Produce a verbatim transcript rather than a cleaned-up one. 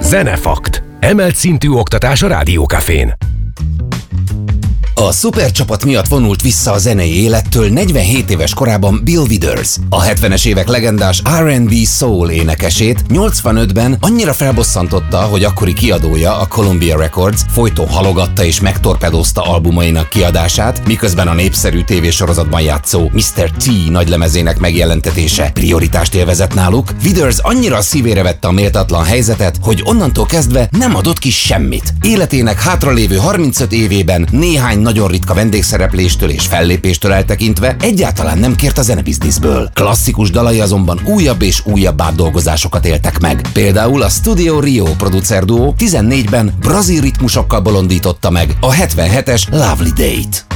Zenefakt. Emelt szintű oktatás a Rádiókafén. A szupercsapat miatt vonult vissza a zenei élettől negyvenhét éves korában Bill Withers. A hetvenes évek legendás er and bé soul énekesét nyolcvanötben annyira felbosszantotta, hogy akkori kiadója, a Columbia Records folyton halogatta és megtorpedózta albumainak kiadását, miközben a népszerű tévésorozatban játszó miszter T nagylemezének megjelentetése prioritást élvezett náluk. Withers annyira a szívére vette a méltatlan helyzetet, hogy onnantól kezdve nem adott ki semmit. Életének hátralévő harmincöt évében néhány nagyon ritka vendégszerepléstől és fellépéstől eltekintve egyáltalán nem kért a zenebizniszből. Klasszikus dalai azonban újabb és újabb átdolgozásokat éltek meg. Például a Studio Rio producer duó tizennégyben brazil ritmusokkal bolondította meg a hetvenhetes Lovely Date.